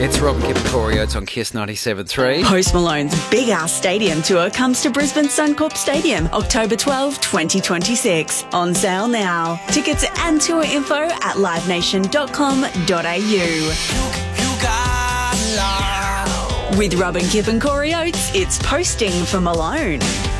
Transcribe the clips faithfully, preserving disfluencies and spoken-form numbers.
It's Robin Kipper-Corio. It's on Kiss ninety-seven point three. Post Malone's Big Ass Stadium Tour comes to Brisbane Suncorp Stadium October twelfth, twenty twenty-six. On sale now. Tickets and tour info at live nation dot com dot a u. With Robin Kipper-Corio, it's posting for Malone.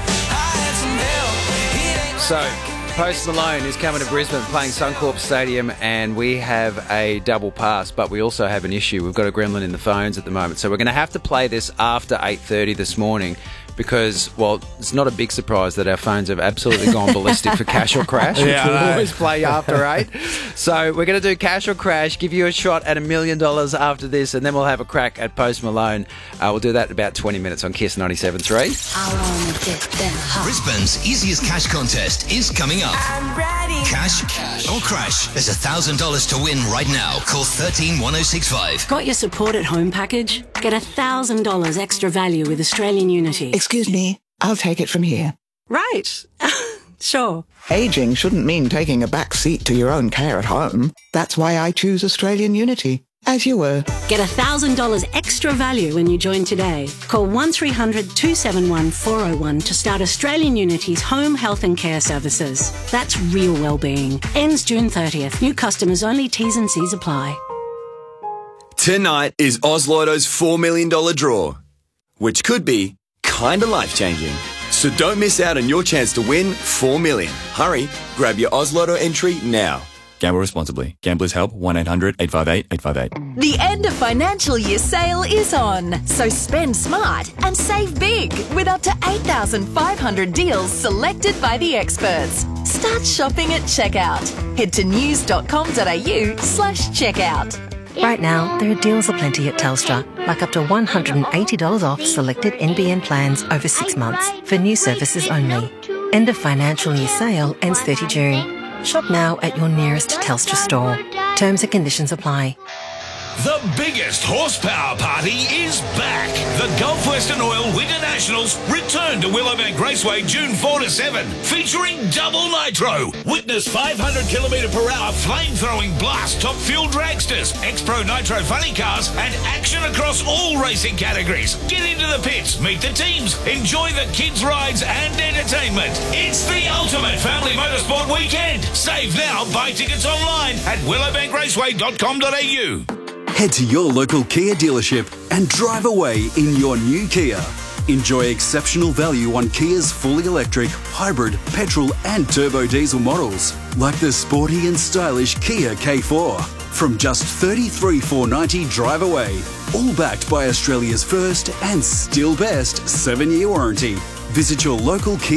So, Post Malone is coming to Brisbane playing Suncorp Stadium, and we have a double pass, but we also have an issue. We've got a gremlin in the phones at the moment, so we're going to have to play this after eight thirty this morning because, well, it's not a big surprise that our phones have absolutely gone ballistic for Cash or Crash, which Yeah, we'll I know. always play after eight. So we're going to do Cash or Crash, give you a shot at a million dollars after this, and then we'll have a crack at Post Malone. Uh, we'll do that in about twenty minutes on Kiss ninety-seven point three. I wanna get them hot. Brisbane's easiest cash contest is coming up. I'm ready. Cash, or Crash. There's one thousand dollars to win right now. Call thirteen one oh six five. Got your support at home package? Get one thousand dollars extra value with Australian Unity. Excuse me, I'll take it from here. Right. Sure. Aging shouldn't mean taking a back seat to your own care at home. That's why I choose Australian Unity. As you were. Get one thousand dollars extra value when you join today. Call one three hundred two seven one four oh one to start Australian Unity's home health and care services. That's real wellbeing. Ends June thirtieth. New customers only. T's and C's apply. Tonight is Oz Lotto's four million dollars draw, which could be kinda life-changing. So don't miss out on your chance to win four million dollars. Hurry, grab your Oz Lotto entry now. Gamble responsibly. Gamblers help one eight hundred eight five eight eight five eight. The end of financial year sale is on, so spend smart and save big with up to eight thousand five hundred deals selected by the experts. Start shopping at checkout. Head to news dot com dot a u slash checkout. Right now, there are deals aplenty at Telstra, like up to one hundred eighty dollars off selected N B N plans over six months for new services only. End of financial year sale ends thirtieth of June. Shop now at your nearest Telstra store. Terms and conditions apply. The biggest horsepower party is back. The Gulf Western Oil Winter Nationals return to Willowbank Raceway June fourth to seventh, featuring double nitro. Witness five hundred kilometre per hour flame-throwing blast top fuel dragsters, X-Pro Nitro funny cars, and action across all racing categories. Get into the pits, meet the teams, enjoy the kids' rides and entertainment. It's the ultimate family motorsport weekend. Save now, buy tickets online at willowbank raceway dot com dot a u. Head to your local Kia dealership and drive away in your new Kia. Enjoy exceptional value on Kia's fully electric, hybrid, petrol and turbo diesel models, like the sporty and stylish Kia K four. From just thirty-three thousand four hundred ninety dollars drive away, all backed by Australia's first and still best seven-year warranty. Visit your local Kia